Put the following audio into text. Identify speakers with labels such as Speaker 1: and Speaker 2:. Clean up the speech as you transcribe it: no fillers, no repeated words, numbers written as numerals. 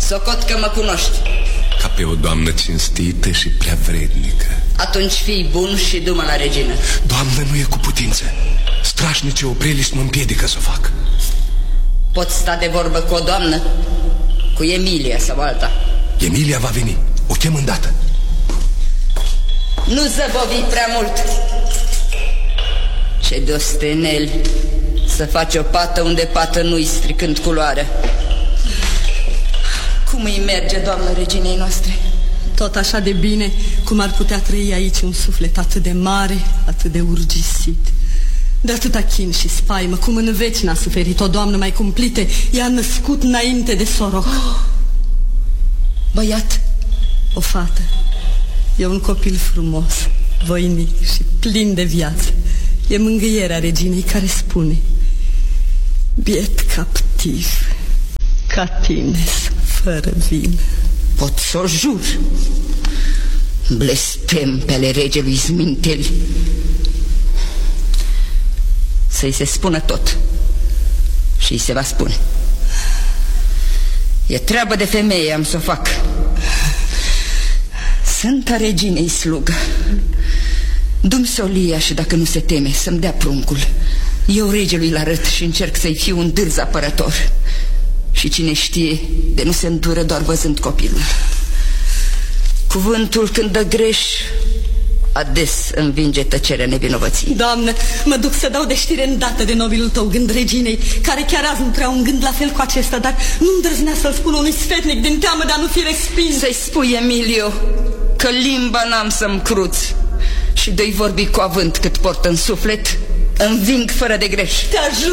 Speaker 1: Socot că mă cunoști.
Speaker 2: Ca pe o doamnă cinstită și prea vrednică.
Speaker 1: Atunci fii bun și du-mă la regină.
Speaker 2: Doamnă, nu e cu putință. Strașnice obreliști mă împiedică să o fac.
Speaker 1: Poți sta de vorbă cu o doamnă? Cu Emilia sau alta?
Speaker 2: Emilia va veni, o chem îndată.
Speaker 1: Nu zăbovi prea mult. Ce de osteneli să faci o pată unde pată nu-i, stricând culoarea. Cum îi merge, doamnă reginei noastre?
Speaker 3: Tot așa de bine cum ar putea trăi aici un suflet atât de mare, atât de urgisit. De atâta chin și spaimă, cum în veci n-a suferit o doamnă mai cumplită, i-a născut înainte de soroc.
Speaker 1: Băiat?
Speaker 3: O fată. E un copil frumos, voinic și plin de viață. E mângâierea reginei care spune: biet captiv, ca tine, fără vină.
Speaker 1: Pot să o jur. Blestem pe ale regelui Sminteli. Să-i se spună tot. Și-i se va spune. E treabă de femeie, am să o fac. Sunt a reginei slugă. Du-mi solia și dacă nu se teme să-mi dea pruncul. Eu regelui l-arăt și încerc să-i fiu un dârz apărător. Și cine știe, de nu se îndură doar văzând copilul. Cuvântul când dă greș ades învinge tăcerea nevinovății.
Speaker 3: Doamnă, mă duc să dau de știre îndată de nobilul tău gând reginei, care chiar azi nu prea un gând la fel cu acesta, dar nu îndrăznea să-l spun unui sfetnic din teamă de a nu fi respins.
Speaker 1: Să-i spui, Emilio, că limba n-am să-mi cruț și doi vorbi cu avânt cât port în suflet, înving fără de greș.
Speaker 3: Te ajut.